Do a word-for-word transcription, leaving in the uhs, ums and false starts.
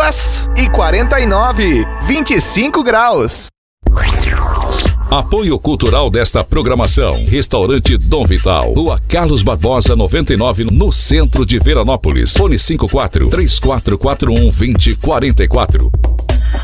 duas e quarenta e nove, vinte e cinco graus. Apoio cultural desta programação: Restaurante Dom Vital, Rua Carlos Barbosa noventa e nove, no centro de Veranópolis. Fone cinco quatro, três quatro quatro um, dois zero quatro quatro.